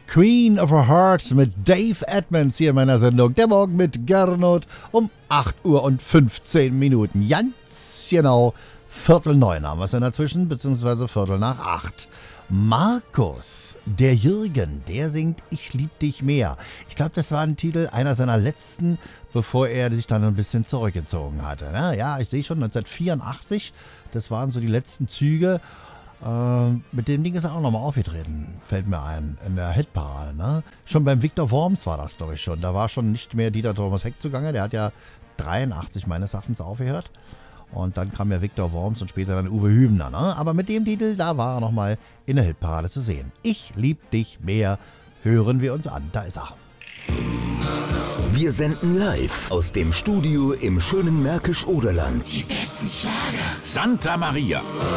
Queen of a Heart mit Dave Edmonds hier in meiner Sendung. Der Morgen mit Gernot um 8 Uhr und 15 Minuten. Ganz genau 7:45 haben wir es dann dazwischen, beziehungsweise 7:45. Markus, der Jürgen, der singt Ich lieb dich mehr. Ich glaube, das war ein Titel, einer seiner letzten, bevor er sich dann ein bisschen zurückgezogen hatte. Ja, ich sehe schon, 1984, das waren so die letzten Züge. Mit dem Ding ist er auch nochmal aufgetreten, fällt mir ein, in der Hitparade. Ne? Schon beim Victor Worms war das, glaube ich, schon. Da war schon nicht mehr Dieter Thomas Heck zugange, der hat ja 83 meines Erachtens aufgehört. Und dann kam ja Victor Worms und später dann Uwe Hübner. Ne? Aber mit dem Titel, da war er nochmal in der Hitparade zu sehen. Ich lieb dich mehr, hören wir uns an. Da ist er. Wir senden live aus dem Studio im schönen Märkisch-Oderland. Die besten Schlager. Santa Maria.